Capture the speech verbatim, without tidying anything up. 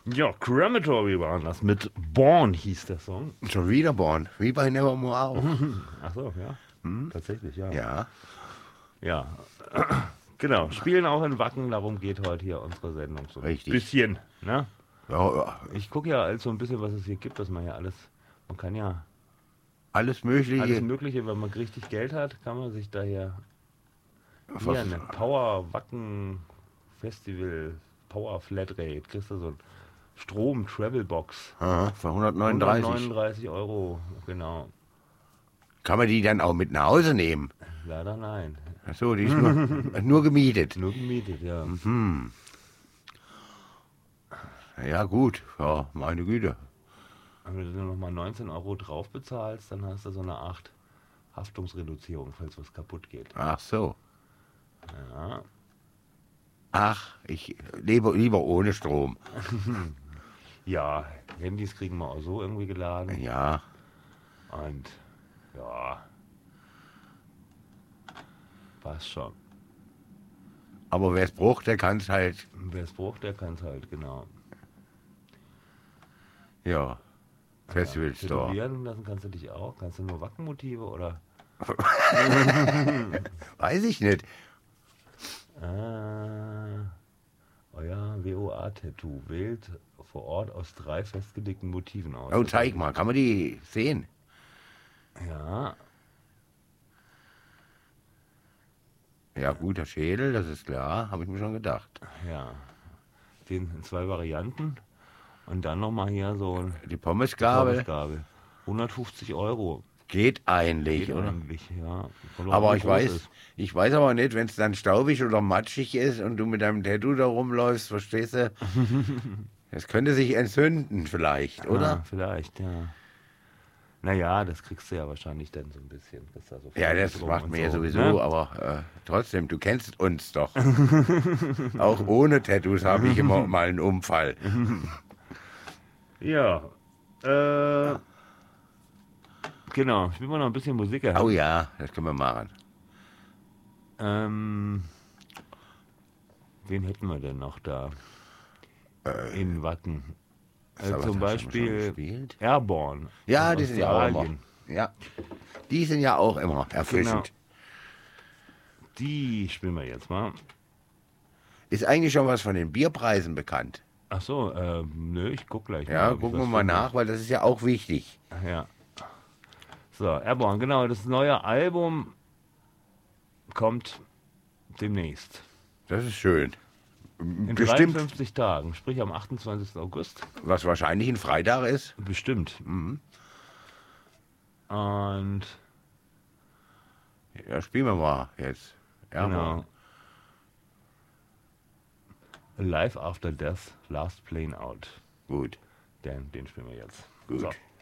Ja, Crematory waren das. Mit Born hieß der Song. Schon wieder Born, wie bei Nevermore auch. Ach so, ja. Hm? Tatsächlich, ja. Ja, Ja. Genau, spielen auch in Wacken, darum geht heute hier unsere Sendung so ein Richtig. bisschen. Ne? ja, ja. Ich gucke ja also ein bisschen, was es hier gibt, was man ja alles, man kann ja Alles Mögliche. alles Mögliche, wenn man richtig Geld hat, kann man sich da hier, hier Was- eine Power Wacken Festival, Power Flatrate, kriegst du so ein Strom Travel Box. Aha, für hundertneununddreißig. hundertneununddreißig Euro, genau. Kann man die dann auch mit nach Hause nehmen? Leider nein. Achso, die ist nur, nur gemietet. Nur gemietet, ja. Hm. Ja gut, ja, meine Güte. Wenn du nochmal neunzehn Euro drauf bezahlst, dann hast du so eine acht Haftungsreduzierung, falls was kaputt geht. Ach so. Ja. Ach, ich lebe lieber ohne Strom. Ja, Handys kriegen wir auch so irgendwie geladen. Ja, Und ja, passt schon. aber wer es braucht, der kann es halt. Wer es braucht, der kann es halt, genau. Ja, Festival Store. Tätowieren lassen kannst du dich auch. Kannst du nur Wackenmotive oder? Weiß ich nicht. Äh, euer W O A-Tattoo wählt vor Ort aus drei festgelegten Motiven aus. Oh, zeig mal, kann man die sehen? Ja, Ja, guter Schädel, das ist klar, habe ich mir schon gedacht. ja. Den in zwei Varianten. Und dann nochmal hier so ein Die Pommesgabel Pommesgabel. hundertfünfzig Euro. geht eigentlich, Geht oder? eigentlich, ja. Kommt drauf an, Aber wie ich groß weiß, ist. ich weiß aber nicht, wenn es dann staubig oder matschig ist und du mit deinem Tattoo da rumläufst, verstehst du? Das könnte sich entzünden vielleicht, Ja, oder? vielleicht, ja. Naja, das kriegst du ja wahrscheinlich dann so ein bisschen. Kriegst da so Ja, Fäden das drum macht und mir ja so, sowieso, ne? aber äh, trotzdem, du kennst uns doch. Auch ohne Tattoos habe ich immer mal einen Unfall. Ja. Äh, genau, spielen wir noch ein bisschen Musik. Oh ja, das können wir machen. Ähm, wen hätten wir denn noch da? In Wacken. Ist Äh, aber zum das schon- schon Beispiel gespielt? Airborne. Ja, aus die sind ja auch immer. Australien. Ja, die sind ja auch immer erfrischend. Die spielen wir jetzt mal. Ist eigentlich schon was von den Bierpreisen bekannt? Ach so, äh, nö, ich guck gleich Ja, ob ich gucken wir was mal finde. nach, weil das ist ja auch wichtig. Ja. So, Airborne, genau, das neue Album kommt demnächst. Das ist schön. In Bestimmt, dreiundfünfzig Tagen, sprich am achtundzwanzigsten August. was wahrscheinlich ein Freitag ist. Bestimmt. Mhm. Und Ja, spielen wir mal jetzt. Ja, genau. Life After Death, Last Plane Out. gut. Den, den spielen wir jetzt. Gut. So.